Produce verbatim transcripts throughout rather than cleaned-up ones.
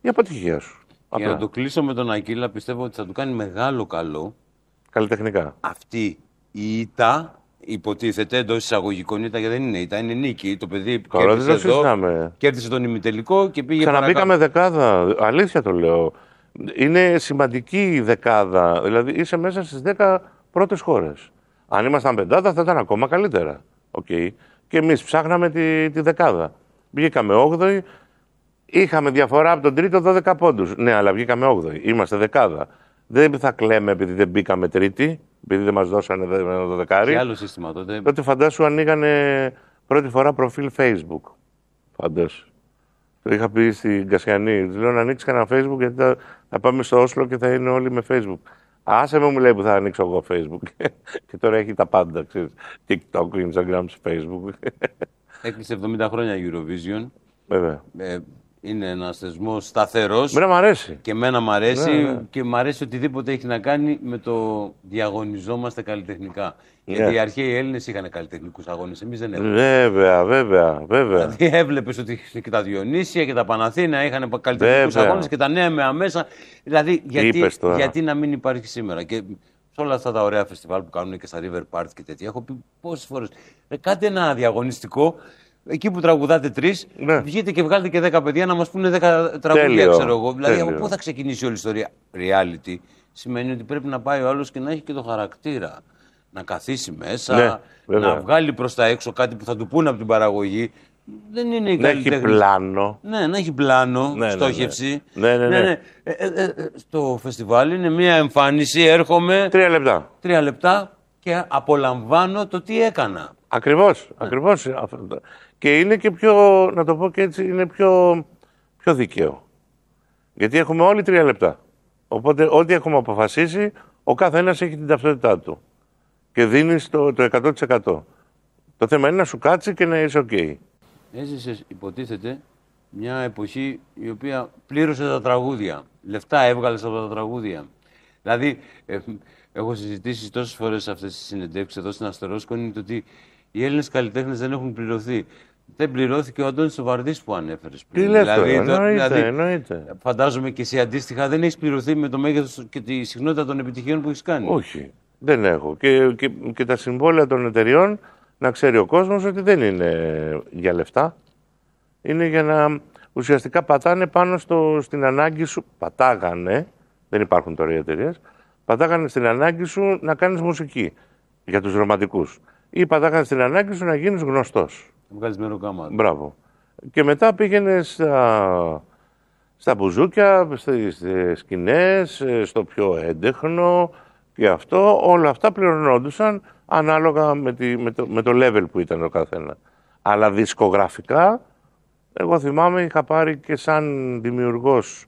η αποτυχία σου. Για να το κλείσω με τον Ακύλα, πιστεύω ότι θα του κάνει μεγάλο καλό. Καλλιτεχνικά. Αυτή η ήττα, υποτίθεται εντός εισαγωγικών ήττα, γιατί δεν είναι ήττα, είναι νίκη. Το παιδί κέρδισε εδώ, κέρδισε τον ημιτελικό και πήγε ξαναμπήκαμε δεκάδα. Αλήθεια το λέω. Είναι σημαντική η δεκάδα. Δηλαδή είσαι μέσα στις δέκα πρώτες χώρες. Αν ήμασταν πεντάδα θα ήταν ακόμα καλύτερα. Okay. Και εμείς ψάχναμε τη, τη δεκάδα. Βγήκαμε όγδοη. Είχαμε διαφορά από τον τρίτο δώδεκα πόντους. Ναι, αλλά βγήκαμε όγδοη. Είμαστε δεκάδα. Δεν θα κλαίμε επειδή δεν μπήκαμε τρίτη, επειδή δεν μας δώσανε το δεκάρι. Και άλλο σύστημα τότε. Τότε φαντάσου ανοίγανε πρώτη φορά προφίλ Facebook. Φαντάσου. Το είχα πει στην Κασιανή. Του λέω να ανοίξει κανένα Facebook γιατί θα, θα πάμε στο Όσλο και θα είναι όλοι με Facebook. Άσε με, μου λέει, που θα ανοίξω εγώ Facebook. Και τώρα έχει τα πάντα, ξέρεις. TikTok, Instagram, Facebook. Έκλεισε εβδομήντα χρόνια Eurovision. Βέβαια. Ε, είναι ένας θεσμός σταθερός. Μένα μ' αρέσει. Και εμένα μ' αρέσει. Ναι, ναι. Και μ' αρέσει οτιδήποτε έχει να κάνει με το διαγωνιζόμαστε καλλιτεχνικά. Ναι. Γιατί οι αρχαίοι Έλληνες είχαν καλλιτεχνικούς αγώνες. Εμείς δεν έχουμε. Βέβαια, βέβαια, βέβαια. Δηλαδή έβλεπες ότι και τα Διονύσια και τα Παναθήνα είχαν καλλιτεχνικούς αγώνες και τα νέα με αμέσα. Δηλαδή γιατί, γιατί να μην υπάρχει σήμερα. Και σε όλα αυτά τα ωραία φεστιβάλ που κάνουν και στα River Party και τέτοια. Έχω πει πόσες φορές. Ε, κάτι ένα διαγωνιστικό. Εκεί που τραγουδάτε τρεις, ναι. Βγείτε και βγάλετε και δέκα παιδιά να μας πούνε δέκα τραγουδία, ξέρω εγώ. Δηλαδή, από πού θα ξεκινήσει όλη η ιστορία. Reality σημαίνει ότι πρέπει να πάει ο άλλος και να έχει και το χαρακτήρα. Να καθίσει μέσα, ναι, να βγάλει προς τα έξω κάτι που θα του πούνε από την παραγωγή. Δεν είναι η να έχει πλάνο. Ναι, να έχει πλάνο, ναι, στόχευση. Ναι, ναι, ναι. ναι, ναι. Ε, ε, ε, ε, στο φεστιβάλ είναι μια εμφάνιση, έρχομαι. Τρία λεπτά. Τρία λεπτά και απολαμβάνω το τι έκανα. Ακριβώς, ναι. ακριβώς. Και είναι και πιο, να το πω και έτσι, είναι πιο, πιο δίκαιο. Γιατί έχουμε όλοι τρία λεπτά. Οπότε ό,τι έχουμε αποφασίσει, ο κάθε ένας έχει την ταυτότητά του. Και δίνεις το, το εκατό τοις εκατό. Το θέμα είναι να σου κάτσει και να είσαι ok. Έζησες, υποτίθεται, μια εποχή η οποία πλήρωσε τα τραγούδια. Λεφτά έβγαλες από τα τραγούδια. Δηλαδή, ε, έχω συζητήσει τόσες φορές αυτές τις συνεντεύξεις εδώ στην Αστερόσκονη ότι οι Έλληνες καλλιτέχνες δεν έχουν πληρωθεί. Δεν πληρώθηκε ο Αντώνης Σοβαρδής που ανέφερες πριν. Τι λες δηλαδή, τώρα, εννοείται, δηλαδή, εννοείται. Φαντάζομαι και εσύ αντίστοιχα δεν έχεις πληρωθεί με το μέγεθος και τη συχνότητα των επιτυχιών που έχεις κάνει. Όχι, δεν έχω. Και, και, και τα συμβόλαια των εταιριών να ξέρει ο κόσμος ότι δεν είναι για λεφτά. Είναι για να ουσιαστικά πατάνε πάνω στο, στην ανάγκη σου. Πατάγανε, δεν υπάρχουν τώρα οι εταιρείες, πατάγανε στην ανάγκη σου να κάνεις μουσική για τους ρομαντικούς. Ή πατάγανε στην ανάγκη σου να γίνεις γνωστός. Να βγάλεις μεροκάμα. Μπράβο. Και μετά πήγαινε στα, στα μπουζούκια, στις σκηνές, στο πιο έντεχνο και αυτό. Όλα αυτά πληρωνόντουσαν ανάλογα με, τη, με, το, με το level που ήταν ο καθένα. Αλλά δισκογραφικά, εγώ θυμάμαι, είχα πάρει και σαν δημιουργός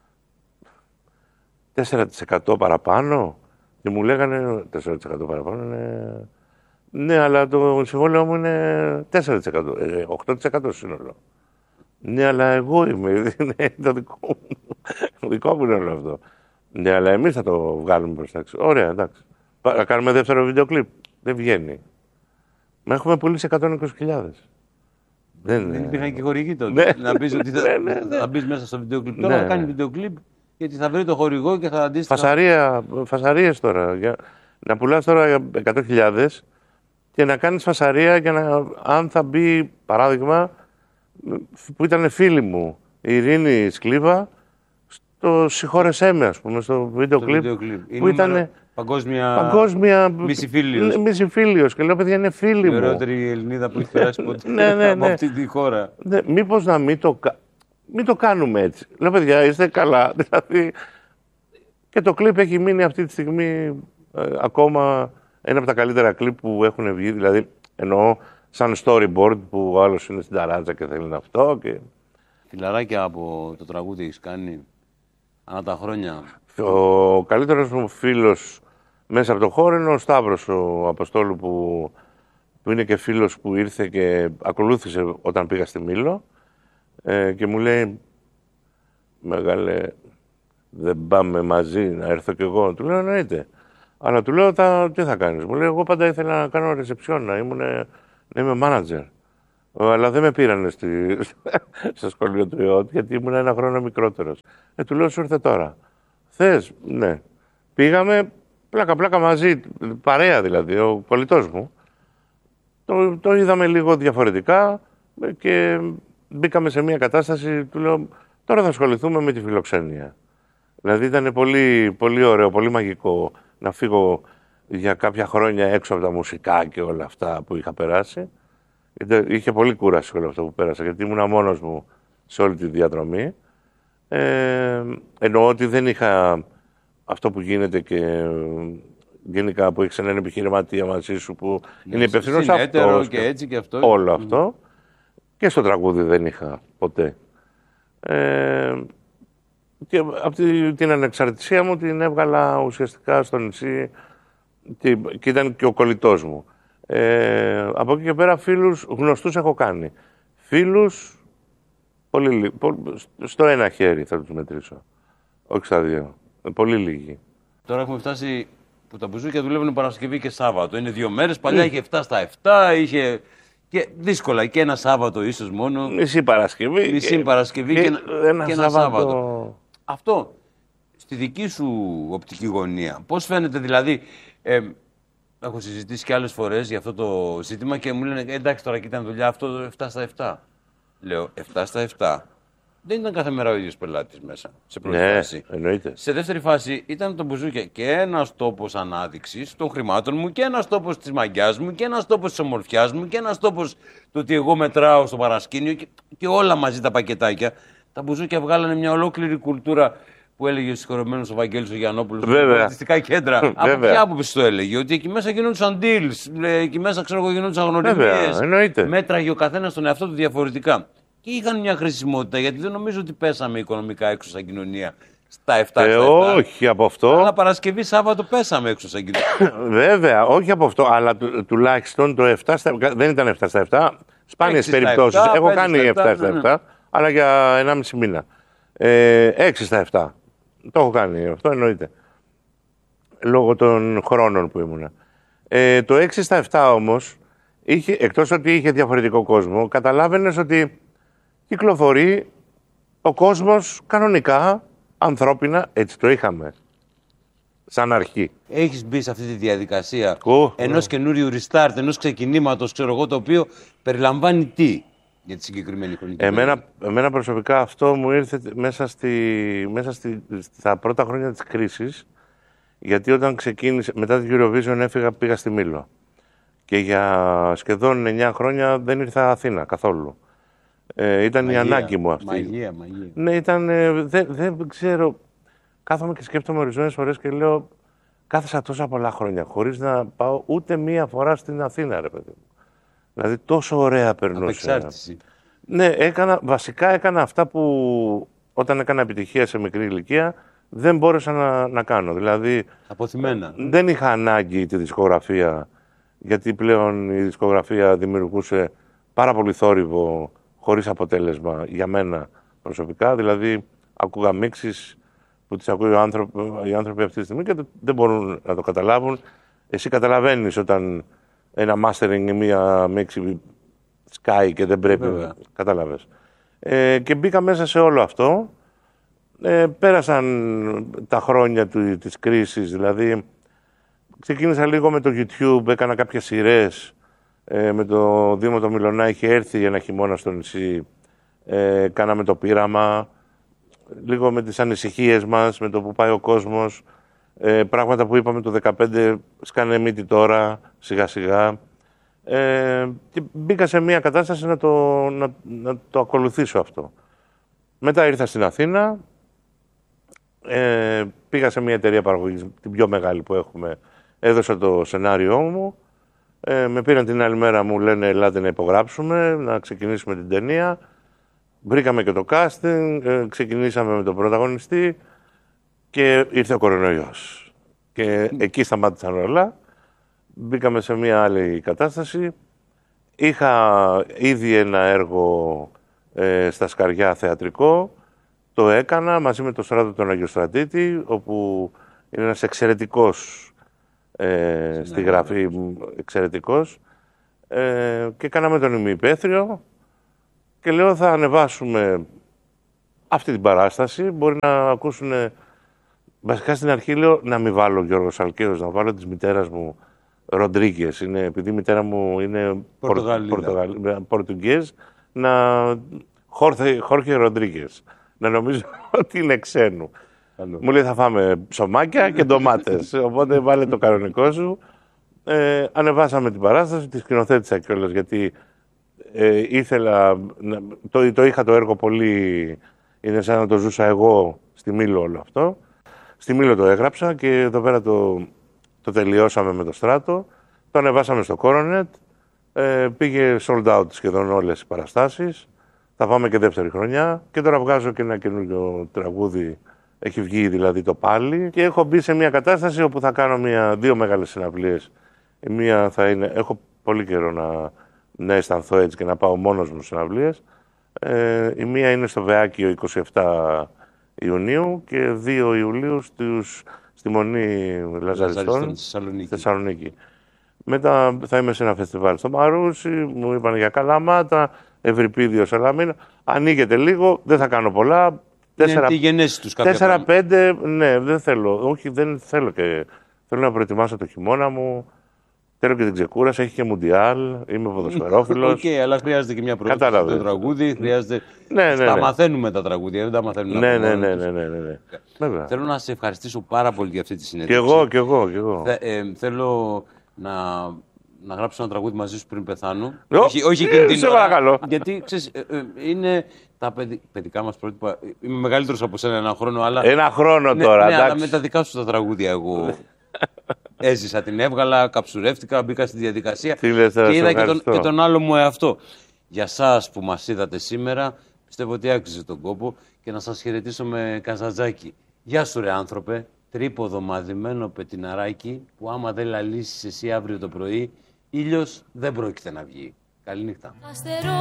τέσσερα τοις εκατό παραπάνω και μου λέγανε τέσσερα τοις εκατό παραπάνω είναι... Ναι, αλλά το συμβόλαιο μου είναι τέσσερα τοις εκατό, οκτώ τοις εκατό σύνολο. Ναι, αλλά εγώ είμαι, είναι το δικό μου, το δικό μου είναι όλο αυτό. Ναι, αλλά εμείς θα το βγάλουμε προς τα έξω. Ωραία, εντάξει. Να κάνουμε δεύτερο βίντεο κλιπ. Δεν βγαίνει. Μα έχουμε πουλήσει εκατόν είκοσι χιλιάδες. Δεν, δεν υπήρχαν και χορηγοί τότε. Ναι. Να μπεις ότι θα, ναι, ναι, ναι. θα μπεις μέσα στο βίντεο κλιπ. Τώρα ναι, θα κάνει βίντεο κλιπ γιατί θα βρει το χορηγό και θα αντίστοιχα. Φασαρία, φασαρίες τώρα. Για, να πουλάς τώρα εκατό χιλιάδες και να κάνεις φασαρία για να, αν θα μπει, παράδειγμα, που ήταν φίλη μου, η Ειρήνη Σκλίβα, στο «Συγχώρεσέ με», ας πούμε, στο βίντεο κλιπ, που ήταν παγκόσμια, παγκόσμια μισηφίλιος. Μισηφίλιος. Και λέω, παιδιά, είναι φίλη μου. Η ωραιότερη Ελληνίδα που έχει περάσει ποτέ ναι, ναι, ναι. από αυτή τη χώρα. Ναι, μήπως να μην το, μην το κάνουμε έτσι. Λέω, παιδιά, είστε καλά. Δηλαδή, και το κλιπ έχει μείνει αυτή τη στιγμή ε, ακόμα ένα από τα καλύτερα κλιπ που έχουν βγει. Δηλαδή, εννοώ σαν storyboard που ο άλλος είναι στην ταράτσα και θέλει αυτό. Και... Φιλαράκια από το τραγούδι έχεις κάνει ανά τα χρόνια. Ο καλύτερος μου φίλος μέσα από το χώρο είναι ο Σταύρος, ο Αποστόλου, που, που είναι και φίλος που ήρθε και ακολούθησε όταν πήγα στη Μήλο ε, και μου λέει, μεγάλε, δεν πάμε μαζί να έρθω κι εγώ. Του λέω, εννοείται. Αλλά του λέω, θα, τι θα κάνεις. Μου λέει, εγώ πάντα ήθελα να κάνω ρεσεψιόν, να, ήμουν, να είμαι μάνατζερ. Αλλά δεν με πήρανε στη... στο σχολείο του ΕΟΤ, γιατί ήμουν ένα χρόνο μικρότερος. Ε, του λέω, σου ήρθε τώρα. Θες? Ναι. Πήγαμε πλάκα-πλάκα μαζί, παρέα δηλαδή, ο κολλητός μου. Το, το είδαμε λίγο διαφορετικά και μπήκαμε σε μια κατάσταση, του λέω, τώρα θα ασχοληθούμε με τη φιλοξενία. Δηλαδή ήταν πολύ, πολύ ωραίο, πολύ μαγικό να φύγω για κάποια χρόνια έξω από τα μουσικά και όλα αυτά που είχα περάσει. Είχε πολύ κούραση όλο αυτό που πέρασα, γιατί ήμουν μόνος μου σε όλη τη διαδρομή. Ε, εννοώ ότι δεν είχα αυτό που γίνεται και γενικά που έχεις έναν επιχειρηματία μαζί σου που ναι, είναι υπευθυνός αυτός και έτσι και αυτό. Όλο mm. αυτό. Και στο τραγούδι δεν είχα ποτέ. Ε, και από την ανεξαρτησία μου την έβγαλα ουσιαστικά στο νησί και, και ήταν και ο κολλητός μου. Ε, από εκεί και πέρα φίλους γνωστούς έχω κάνει. Φίλους πολύ, πολύ, στο ένα χέρι θα τους μετρήσω. Όχι στα δύο. Πολύ λίγοι. Τώρα έχουμε φτάσει που τα μπουζούκια δουλεύουν Παρασκευή και Σάββατο. Είναι δύο μέρες. Παλιά mm. είχε εφτά στα εφτά, είχε και δύσκολα και ένα Σάββατο ίσως μόνο. Μισή Παρασκευή. Μισή και... Παρασκευή και, και, ένα, και ένα Σάββατο. Σάββατο. Αυτό στη δική σου οπτική γωνία, πώς φαίνεται δηλαδή. Ε, έχω συζητήσει και άλλες φορές για αυτό το ζήτημα και μου λένε εντάξει τώρα κοίτα δουλειά αυτό εφτά στα εφτά. Λέω εφτά στα εφτά. Δεν ήταν κάθε μέρα ο ίδιος πελάτης μέσα, σε πρώτη ναι, φάση. Εννοείται. Σε δεύτερη φάση ήταν το μπουζούκια και ένας τόπος ανάδειξης των χρημάτων μου και ένας τόπος της μαγιάς μου και ένας τόπος της ομορφιάς μου και ένας τόπος το ότι εγώ μετράω στο παρασκήνιο και, και όλα μαζί τα πακετάκια. Τα μπουζούκια βγάλανε μια ολόκληρη κουλτούρα που έλεγε ο συγχωρεμένος ο Βαγγέλης ο Γιαννόπουλος στα πολιτιστικά κέντρα. Από ποια άποψη το έλεγε, ότι εκεί μέσα γινόντουσαν deals, εκεί μέσα ξέρω εγώ γινόντουσαν γνωριμίες. Μέτραγε ο καθένας τον εαυτό του διαφορετικά. Και είχαν μια χρησιμότητα, γιατί δεν νομίζω ότι πέσαμε οικονομικά έξω σαν κοινωνία στα εφτά. Ε, όχι από αυτό. Αλλά Παρασκευή Σάββατο πέσαμε έξω σαν κοινωνία. Βέβαια, όχι από αυτό, αλλά του, τουλάχιστον το εφτά στα εφτά. Δεν ήταν εφτά στα εφτά. Σπάνιες περιπτώσεις. Έχω κάνει εφτά στα εφτά, ναι, ναι. Αλλά για ενάμιση μήνα. Ε, έξι στα εφτά. Το έχω κάνει αυτό, εννοείται. Λόγω των χρόνων που ήμουνα. Ε, το έξι στα εφτά όμως, είχε, εκτός ότι είχε διαφορετικό κόσμο, καταλάβαινες ότι κυκλοφορεί ο κόσμος κανονικά, ανθρώπινα, έτσι το είχαμε. Σαν αρχή. Έχεις μπει σε αυτή τη διαδικασία oh, ενός oh. καινούριου restart, ενός ξεκινήματος, ξέρω εγώ, το οποίο περιλαμβάνει τι για τη συγκεκριμένη χρονική εμένα, εμένα προσωπικά αυτό μου ήρθε μέσα, στη, μέσα στη, στα πρώτα χρόνια της κρίσης, γιατί όταν ξεκίνησε, μετά την Eurovision έφυγα, πήγα στη Μήλο. Και για σχεδόν εννιά χρόνια δεν ήρθα Αθήνα καθόλου. Ε, ήταν μαγεία, η ανάγκη μου αυτή. Μαγεία, μαγεία. Ναι, ήταν, ε, δεν, δεν ξέρω, κάθομαι και σκέφτομαι ορισμένες φορές και λέω, κάθεσα τόσα πολλά χρόνια, χωρίς να πάω ούτε μία φορά στην Αθήνα, ρε παιδί μου. Δηλαδή, τόσο ωραία περνούσε. Απεξάρτηση. Ναι, έκανα, βασικά έκανα αυτά που όταν έκανα επιτυχία σε μικρή ηλικία, δεν μπόρεσα να, να κάνω. Δηλαδή, αποθυμένα. Δεν είχα ανάγκη τη δισκογραφία, γιατί πλέον η δισκογραφία δημιουργούσε πάρα πολύ θόρυβο, χωρίς αποτέλεσμα για μένα προσωπικά. Δηλαδή, ακούγα μίξεις που τις ακούει ο άνθρωπο, οι άνθρωποι αυτή τη στιγμή και δεν μπορούν να το καταλάβουν. Εσύ καταλαβαίνεις όταν ένα mastering ή μία μίξη σκάει και δεν πρέπει να καταλάβεις. Ε, και μπήκα μέσα σε όλο αυτό. Ε, πέρασαν τα χρόνια του, της κρίσης, δηλαδή ξεκίνησα λίγο με το YouTube, έκανα κάποιες σειρές. Ε, με το Δήμο το Μιλωνά είχε έρθει ένα χειμώνα στο νησί, ε, κάναμε το πείραμα, λίγο με τις ανησυχίες μας, με το που πάει ο κόσμος, ε, πράγματα που είπαμε το δεκαπέντε σκάνε μύτη τώρα, σιγά σιγά. Ε, και μπήκα σε μια κατάσταση να το, να, να το ακολουθήσω αυτό. Μετά ήρθα στην Αθήνα, ε, πήγα σε μια εταιρεία παραγωγής, την πιο μεγάλη που έχουμε, έδωσα το σενάριό μου. Ε, με πήραν την άλλη μέρα, μου λένε ελάτε να υπογράψουμε, να ξεκινήσουμε την ταινία. Βρήκαμε και το casting, ε, ξεκινήσαμε με τον πρωταγωνιστή και ήρθε ο κορονοϊός. Και εκεί σταμάτησαν όλα. Μπήκαμε σε μια άλλη κατάσταση. Είχα ήδη ένα έργο ε, στα Σκαριά θεατρικό. Το έκανα μαζί με τον Στράτο τον Αγιοστρατήτη, όπου είναι ένας εξαιρετικός Ε, στη γραφή εξαιρετικός ε, και κάναμε τον ημιυπαίθριο Και λέω θα ανεβάσουμε αυτή την παράσταση. Μπορεί να ακούσουν. Βασικά στην αρχή λέω να μην βάλω Γιώργο Σαλκαίος, να βάλω της μητέρας μου Ροντρίγκες. Είναι, επειδή η μητέρα μου είναι Πορτογαλίδα, να Χόρχε Ροντρίγκες. Να νομίζω ότι είναι ξένου. Άλλο. Μου λέει θα φάμε ψωμάκια και ντομάτες. Οπότε βάλε το κανονικό σου. Ε, ανεβάσαμε την παράσταση, τη σκηνοθέτησα κιόλας γιατί ε, ήθελα. Το, το είχα το έργο πολύ. Είναι σαν να το ζούσα εγώ στη Μήλο όλο αυτό. Στη Μήλο το έγραψα και εδώ πέρα το, το τελειώσαμε με το Στράτο. Το ανεβάσαμε στο Coronet. Ε, πήγε sold out σχεδόν όλες οι παραστάσεις. Θα πάμε και δεύτερη χρονιά. Και τώρα βγάζω και ένα καινούργιο τραγούδι. Έχει βγει δηλαδή το πάλι. Και έχω μπει σε μια κατάσταση όπου θα κάνω μια, δύο μεγάλες συναυλίες. Η μία θα είναι. Έχω πολύ καιρό να, να αισθανθώ έτσι και να πάω μόνος μου συναυλίες. Ε, η μία είναι στο Βεάκιο είκοσι επτά Ιουνίου και δύο Ιουλίου στους, στη Μονή Λαζαριστών στη Θεσσαλονίκη. Μετά θα είμαι σε ένα φεστιβάλ στο Μαρούσι, μου είπαν για Καλαμάτα, Ευρυπίδιο Σαλαμίνα. Ανοίγεται λίγο, δεν θα κάνω πολλά. Είναι τη γενέση τους κάποια τέσσερα πέντε, ναι, δεν θέλω. Όχι, δεν θέλω και. Θέλω να προετοιμάσω το χειμώνα μου. Θέλω και την ξεκούραση, έχει και μουντιάλ, είμαι ποδοσφαιρόφιλος. Οκ, okay, αλλά χρειάζεται και μια προετοιμασία στο τραγούδι. Χρειάζεται. Ναι, ναι, ναι. Τα μαθαίνουμε τα τραγούδια, δεν τα μαθαίνουμε. Ναι, ναι, ναι, ναι, ναι, ναι. Βέβαια. Θέλω να σε ευχαριστήσω πάρα πολύ για αυτή τη συνέντευξη. Κι εγώ, κι εγώ, κι εγώ. Θε, ε, θέλω να, να γράψω ένα τραγούδι μαζί σου πριν πεθάνω. Oh, όχι, όχι εκείνη την ώρα. Παρακαλώ. Γιατί ξέρεις, ε, ε, είναι τα παιδι, παιδικά μας πρότυπα. Είμαι μεγαλύτερος από σένα ένα χρόνο, αλλά. Ένα χρόνο ναι, τώρα, ναι, εντάξει. Αλλά με τα δικά σου τα τραγούδια εγώ. Έζησα, την έβγαλα, καψουρεύτηκα, μπήκα στη διαδικασία και είδα και τον, και τον άλλο μου εαυτό. Για σας που μας είδατε σήμερα, πιστεύω ότι άξιζε τον κόπο και να σας χαιρετήσω με καζατζάκι. Γεια σου ρε άνθρωπε, τρίποδο μαδημένο πετιναράκι που άμα δεν λαλήσεις εσύ αύριο το πρωί, ήλιος δεν πρόκειται να βγει. Καληνύχτα.